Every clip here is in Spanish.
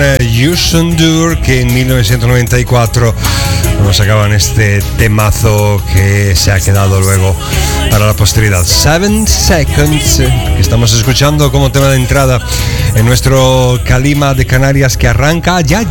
Yusundur, que en 1994 nos sacaban este temazo que se ha quedado luego para la posteridad. 7 Seconds, que estamos escuchando como tema de entrada en nuestro Calima de Canarias, que arranca ya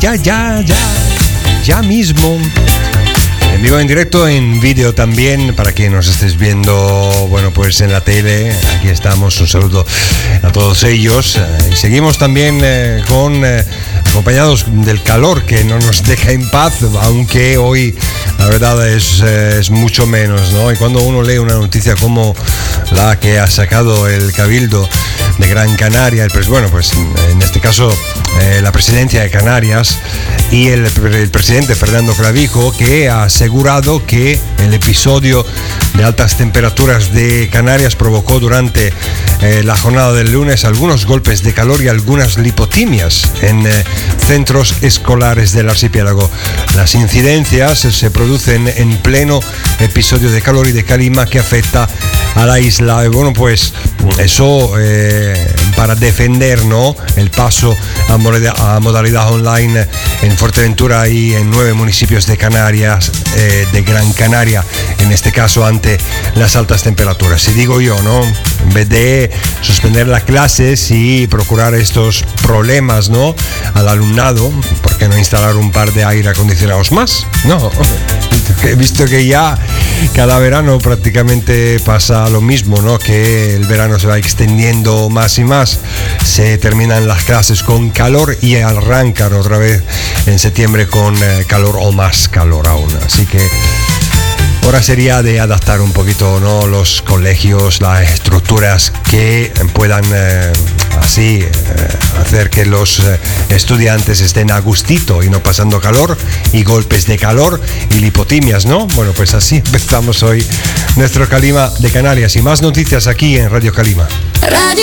mismo. En vivo, en directo, en vídeo también, para que nos estés viendo, bueno, pues en la tele. Aquí estamos, un saludo a todos ellos. Y seguimos también acompañados del calor, que no nos deja en paz, aunque hoy la verdad es mucho menos, ¿no? Y cuando uno lee una noticia como la que ha sacado el Cabildo de Gran Canaria, pues en este caso la presidencia de Canarias y el presidente Fernando Clavijo, que ha asegurado que el episodio de altas temperaturas de Canarias provocó durante la jornada del lunes algunos golpes de calor y algunas lipotimias en centros escolares del archipiélago. Las incidencias se producen en pleno episodio de calor y de calima que afecta a la isla. Bueno, pues eso para defender, ¿no?, el paso a modalidad online en Fuerteventura y en 9 municipios de Canarias, de Gran Canaria, en este caso ante las altas temperaturas. Y digo yo, ¿no?, en vez de suspender las clases y procurar estos problemas, ¿no?, al alumnado, ¿por qué no instalar un par de aire acondicionados más? No, he visto que ya cada verano prácticamente pasa lo mismo, ¿no?, que el verano se va extendiendo más y más, se terminan las clases con calor y arrancan otra vez en septiembre con calor o más calor aún. Así que hora sería de adaptar un poquito, ¿no?, los colegios, las estructuras que puedan así hacer que los estudiantes estén a gustito y no pasando calor y golpes de calor y lipotimias, ¿no? Bueno, pues así empezamos hoy nuestro Calima de Canarias, y más noticias aquí en Radio Calima.